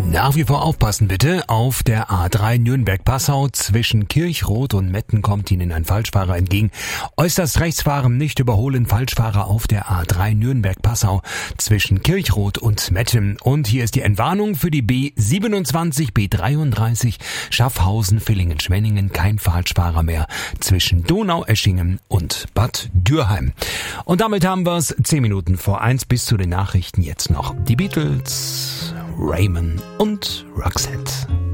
Nach wie vor aufpassen bitte. Auf der A3 Nürnberg-Passau zwischen Kirchroth und Metten kommt Ihnen ein Falschfahrer entgegen. Äußerst rechts fahren, nicht überholen, Falschfahrer auf der A3 Nürnberg-Passau zwischen Kirchroth und Metten. Und hier ist die Entwarnung für die B27, B33 Schaffhausen-Villingen-Schwenningen. Kein Falschfahrer mehr zwischen Donaueschingen und Bad Dürheim. Und damit haben wir es 10 Minuten vor 1 bis zu den Nachrichten. Jetzt noch die Beatles, Raymond und Roxette.